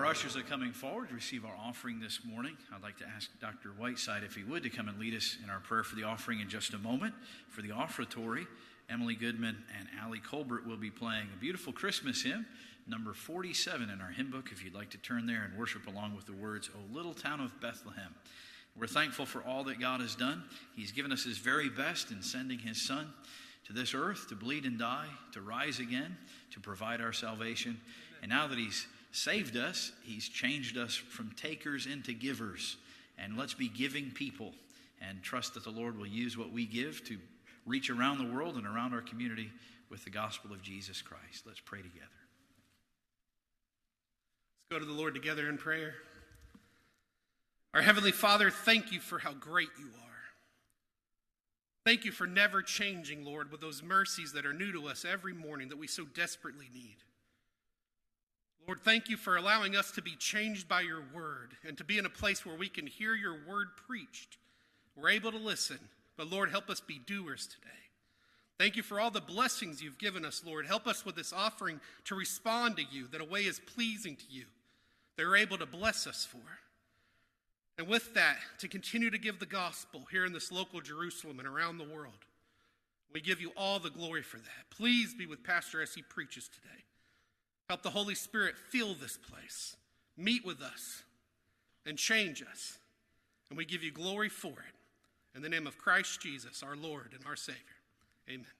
ushers are coming forward to receive our offering this morning, I'd like to ask Dr. Whiteside, if he would, to come and lead us in our prayer for the offering in just a moment. For the offertory, Emily Goodman and Allie Colbert will be playing a beautiful Christmas hymn, number 47 in our hymn book, if you'd like to turn there and worship along with the words, O Little Town of Bethlehem. We're thankful for all that God has done. He's given us his very best in sending his Son to this earth to bleed and die, to rise again, to provide our salvation. And now that he's saved us, he's changed us from takers into givers. And let's be giving people and trust that the Lord will use what we give to reach around the world and around our community with the gospel of Jesus Christ. Let's pray together. Let's go to the Lord together in prayer. Our Heavenly Father, thank you for how great you are. Thank you for never changing, Lord, with those mercies that are new to us every morning that we so desperately need. Lord, thank you for allowing us to be changed by your word and to be in a place where we can hear your word preached. We're able to listen, but Lord, help us be doers today. Thank you for all the blessings you've given us, Lord. Help us with this offering to respond to you that a way is pleasing to you, that you're able to bless us for. And with that, to continue to give the gospel here in this local Jerusalem and around the world. We give you all the glory for that. Please be with Pastor as he preaches today. Help the Holy Spirit fill this place, meet with us, and change us. And we give you glory for it. In the name of Christ Jesus, our Lord and our Savior. Amen.